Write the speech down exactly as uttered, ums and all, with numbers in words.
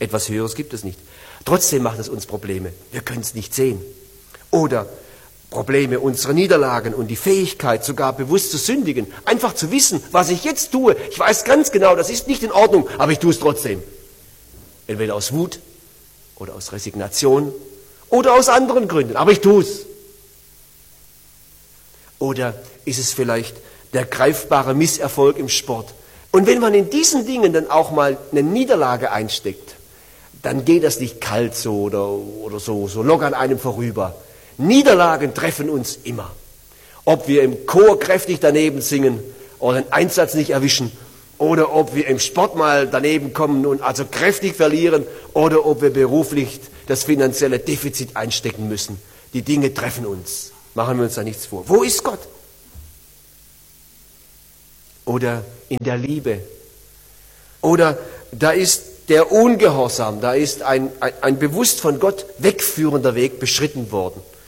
Etwas Höheres gibt es nicht. Trotzdem macht es uns Probleme. Wir können es nicht sehen. Oder Probleme unserer Niederlagen und die Fähigkeit, sogar bewusst zu sündigen. Einfach zu wissen, was ich jetzt tue. Ich weiß ganz genau, das ist nicht in Ordnung, aber ich tue es trotzdem. Entweder aus Wut oder aus Resignation oder aus anderen Gründen, aber ich tue es. Oder ist es vielleicht der greifbare Misserfolg im Sport? Und wenn man in diesen Dingen dann auch mal eine Niederlage einsteckt, dann geht das nicht kalt so oder, oder so, so locker an einem vorüber. Niederlagen treffen uns immer. Ob wir im Chor kräftig daneben singen oder einen Einsatz nicht erwischen oder ob wir im Sport mal daneben kommen und also kräftig verlieren oder ob wir beruflich das finanzielle Defizit einstecken müssen. Die Dinge treffen uns. Machen wir uns da nichts vor. Wo ist Gott? Oder in der Liebe. Oder da ist der Ungehorsam, da ist ein, ein, ein bewusst von Gott wegführender Weg beschritten worden.